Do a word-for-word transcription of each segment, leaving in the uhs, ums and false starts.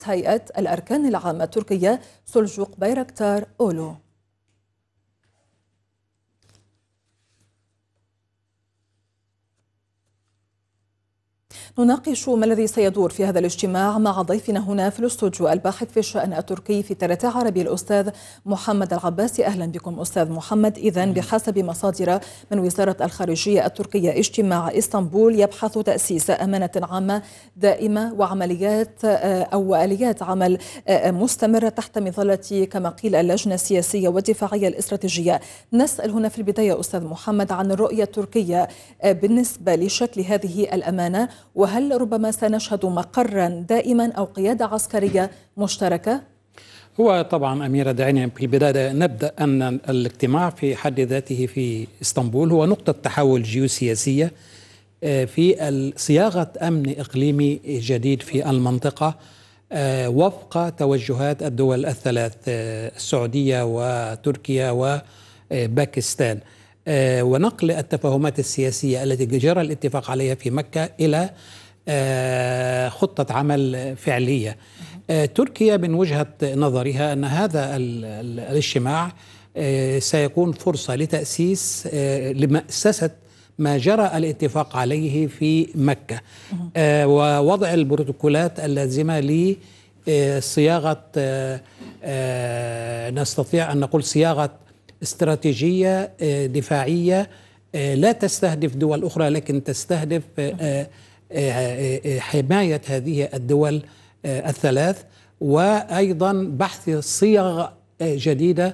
هيئة الأركان العامة التركية سلجوق بيركتار أولو. نناقش ما الذي سيدور في هذا الاجتماع مع ضيفنا هنا في الاستوديو الباحث في الشأن التركي في الثلاثاء عربي الأستاذ محمد العباسي. أهلا بكم أستاذ محمد. إذن بحسب مصادر من وزارة الخارجية التركية اجتماع اسطنبول يبحث تأسيس أمانة عامة دائمة وعمليات أو آليات عمل مستمرة تحت مظلة كما قيل اللجنة السياسية والدفاعية الاستراتيجية. نسأل هنا في البداية أستاذ محمد عن الرؤية التركية بالنسبة لشكل هذه الأمانة، وهل ربما سنشهد مقرا دائما أو قيادة عسكرية مشتركة؟ هو طبعا أميرة دعينا في البداية نبدأ أن الاجتماع في حد ذاته في اسطنبول هو نقطة تحول جيوسياسية في صياغة أمن إقليمي جديد في المنطقة وفق توجهات الدول الثلاث السعودية وتركيا وباكستان، ونقل التفاهمات السياسية التي جرى الاتفاق عليها في مكة إلى خطة عمل فعلية. تركيا من وجهة نظرها أن هذا الاجتماع سيكون فرصة لتأسيس لمؤسسة ما جرى الاتفاق عليه في مكة ووضع البروتوكولات اللازمة لصياغة نستطيع أن نقول صياغة استراتيجية دفاعية لا تستهدف دول أخرى لكن تستهدف حماية هذه الدول الثلاث، وأيضا بحث صيغ جديدة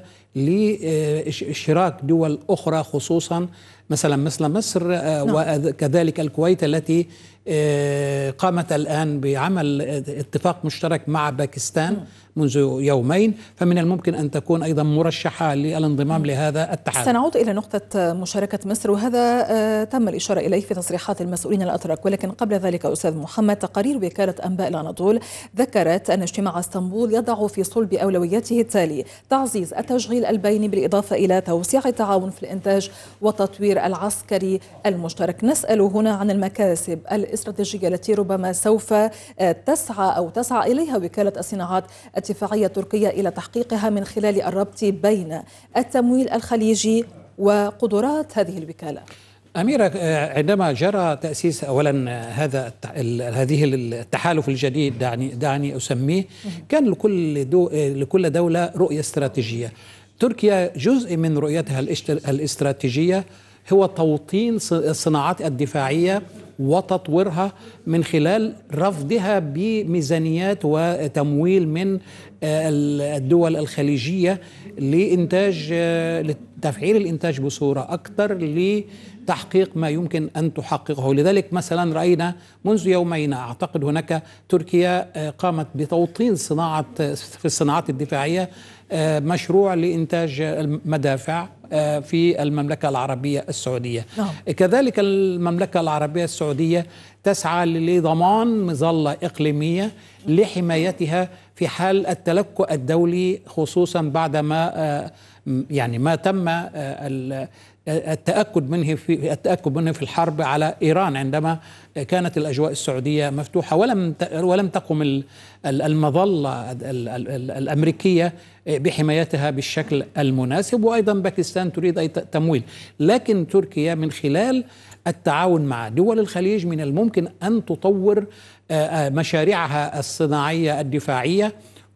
لاشتراك دول أخرى خصوصا مثلا مثل مصر وكذلك الكويت التي قامت الآن بعمل اتفاق مشترك مع باكستان منذ يومين، فمن الممكن أن تكون أيضا مرشحة للانضمام لهذا التحالف. سنعود إلى نقطة مشاركة مصر وهذا تم الإشارة إليه في تصريحات المسؤولين الأتراك، ولكن قبل ذلك أستاذ محمد تقارير وكالة أنباء الأناضول ذكرت أن اجتماع اسطنبول يضع في صلب أولوياته التالي: تعزيز التشغيل البيني بالإضافة إلى توسيع التعاون في الإنتاج والتطوير العسكري المشترك. نسأل هنا عن المكاسب الاستراتيجية التي ربما سوف تسعى أو تسعى إليها وكالة الصناعات الدفاعية التركية إلى تحقيقها من خلال الربط بين التمويل الخليجي وقدرات هذه الوكالة. أميرة، عندما جرى تأسيس أولا هذا هذه التحالف الجديد دعني دعني أسميه، كان لكل دو لكل دولة رؤية استراتيجية. تركيا جزء من رؤيتها الاستراتيجية هو توطين الصناعات الدفاعية وتطويرها من خلال رفضها بميزانيات وتمويل من الدول الخليجية لإنتاج لتفعيل الإنتاج بصورة أكثر لتحقيق ما يمكن أن تحققه. لذلك مثلا رأينا منذ يومين أعتقد هناك تركيا قامت بتوطين صناعة في الصناعات الدفاعية مشروع لإنتاج المدافع في المملكة العربية السعودية. نعم. كذلك المملكة العربية السعودية تسعى لضمان مظلة إقليمية لحمايتها في حال التلكؤ الدولي، خصوصا بعدما يعني ما تم التأكد منه في التأكد منه في الحرب على إيران، عندما كانت الأجواء السعودية مفتوحة ولم ولم تقم المظلة الأمريكية بحمايتها بالشكل المناسب، وأيضا باكستان تريد أي تمويل. لكن تركيا من خلال التعاون مع دول الخليج من الممكن أن تطور مشاريعها الصناعية الدفاعية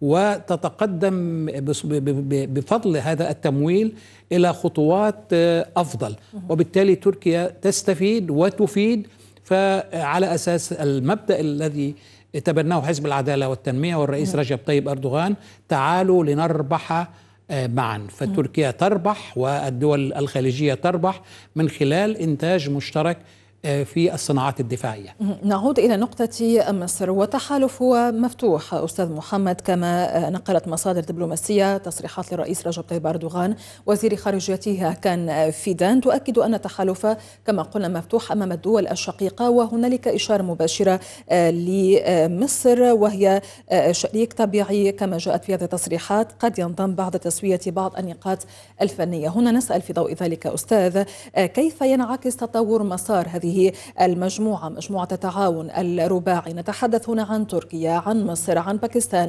وتتقدم بفضل هذا التمويل إلى خطوات أفضل، وبالتالي تركيا تستفيد وتفيد. فعلى أساس المبدأ الذي تبناه حزب العدالة والتنمية والرئيس رجب طيب أردوغان، تعالوا لنربح معا، فتركيا تربح والدول الخليجية تربح من خلال إنتاج مشترك في الصناعات الدفاعية. نعود إلى نقطة مصر، وتحالف هو مفتوح أستاذ محمد كما نقلت مصادر دبلوماسية تصريحات للرئيس رجب طيب أردوغان. وزير خارجيته كان فيدان تؤكد أن التحالف كما قلنا مفتوح أمام الدول الشقيقة، وهنالك إشارة مباشرة لمصر وهي شريك طبيعي كما جاءت في هذه التصريحات قد ينضم بعد تسوية بعض النقاط الفنية. هنا نسأل في ضوء ذلك أستاذ، كيف ينعكس تطور مسار هذه المجموعة مجموعة التعاون الرباعي؟ نتحدث هنا عن تركيا، عن مصر، عن باكستان،